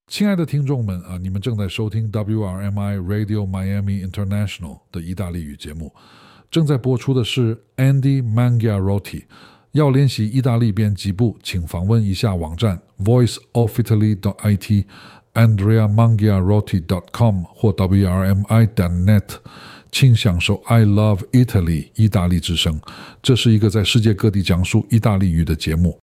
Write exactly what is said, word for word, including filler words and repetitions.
亲爱的听众们啊，你们正在收听 W R M I Radio Miami International 的意大利语节目，正在播出的是 Andy Mangiarotti。要练习意大利编辑部，请访问一下网站 voice of italy dot I T andrea mangiarotti dot com 或 W R M I dot net， 请享受 I Love Italy 意大利之声。这是一个在世界各地讲述意大利语的节目。